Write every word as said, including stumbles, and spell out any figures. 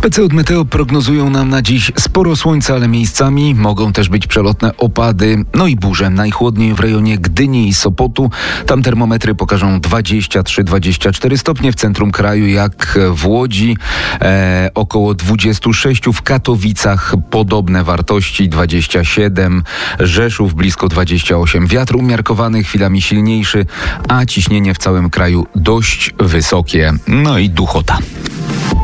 Specy od Meteo prognozują nam na dziś sporo słońca, ale miejscami mogą też być przelotne opady, no i burze. Najchłodniej w rejonie Gdyni i Sopotu. Tam termometry pokażą dwadzieścia trzy dwadzieścia cztery stopnie. W centrum kraju jak w Łodzi e, około dwadzieścia sześć. W Katowicach podobne wartości dwadzieścia siedem. Rzeszów blisko dwadzieścia osiem. Wiatr umiarkowany, chwilami silniejszy, a ciśnienie w całym kraju dość wysokie. No i duchota.